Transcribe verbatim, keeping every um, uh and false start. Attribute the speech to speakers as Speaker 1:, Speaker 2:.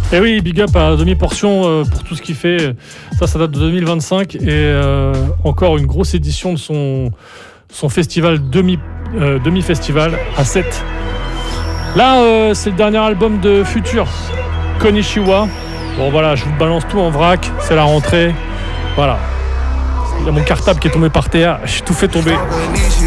Speaker 1: Et oui, big up à demi-portion euh, pour tout ce qu'il fait. Ça, ça date de deux mille vingt-cinq et euh, encore une grosse édition de son, son festival demi, euh, demi-festival à sept. Là, euh, c'est le dernier album de Future, Konishiwa. Bon voilà, je vous balance tout en vrac, c'est la rentrée. Voilà. Il y a mon cartable qui est tombé par terre, j'ai tout fait tomber.